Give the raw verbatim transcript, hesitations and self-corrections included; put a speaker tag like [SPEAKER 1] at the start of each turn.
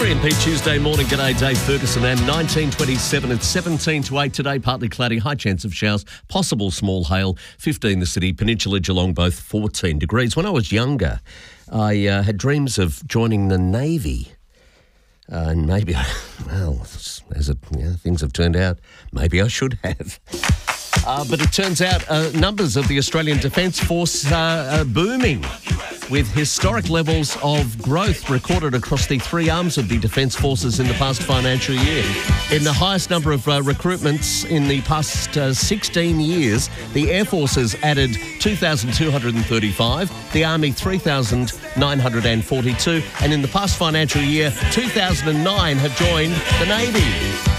[SPEAKER 1] Corey and Pete, Tuesday morning. G'day, Dave Ferguson. And nineteen twenty-seven, it's seventeen to eight today. Partly cloudy, high chance of showers, possible small hail. fifteen the city, Peninsula, Geelong, both fourteen degrees. When I was younger, I uh, had dreams of joining the Navy. Uh, and maybe, I, well, as it, you know, things have turned out, maybe I should have. Uh, but it turns out uh, numbers of the Australian Defence Force uh, are booming, with historic levels of growth recorded across the three arms of the Defence Forces in the past financial year. In the highest number of uh, recruitments in the past uh, sixteen years, the Air Forces added two thousand two hundred thirty-five, the Army three thousand nine hundred forty-two, and in the past financial year, two thousand nine have joined the Navy.